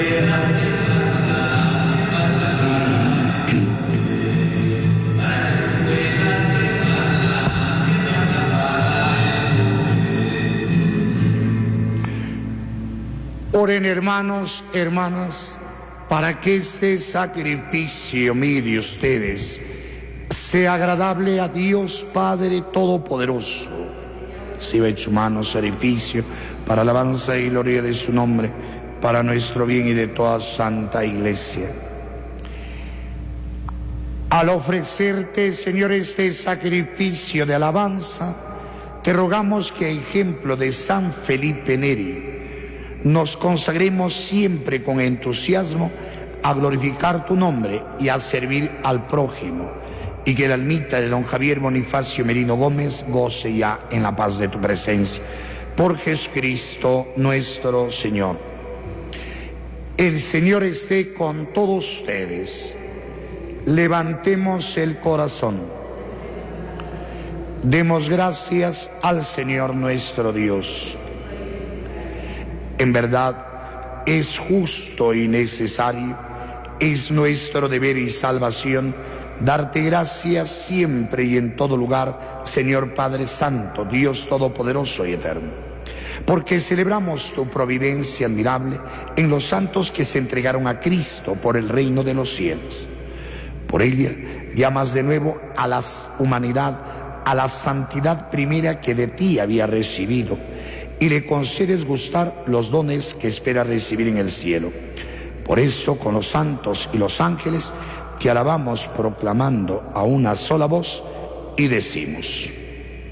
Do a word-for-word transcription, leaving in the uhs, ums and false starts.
Oren, hermanos, hermanas, para que este sacrificio mío de ustedes sea agradable a Dios Padre Todopoderoso. Reciba en su mano sacrificio para alabanza y gloria de su nombre, para nuestro bien y de toda santa Iglesia. Al ofrecerte, Señor, este sacrificio de alabanza, te rogamos que, a ejemplo de San Felipe Neri, nos consagremos siempre con entusiasmo a glorificar tu nombre y a servir al prójimo, y que la almita de don Javier Bonifacio Merino Gómez goce ya en la paz de tu presencia. Por Jesucristo nuestro Señor. El Señor esté con todos ustedes. Levantemos el corazón. Demos gracias al Señor nuestro Dios. En verdad, es justo y necesario, es nuestro deber y salvación, darte gracias siempre y en todo lugar, Señor Padre Santo, Dios Todopoderoso y Eterno, porque celebramos tu providencia admirable en los santos que se entregaron a Cristo por el reino de los cielos. Por ella llamas de nuevo a la humanidad a la santidad primera que de ti había recibido, y le concedes gustar los dones que espera recibir en el cielo. Por eso, con los santos y los ángeles, te alabamos proclamando a una sola voz y decimos: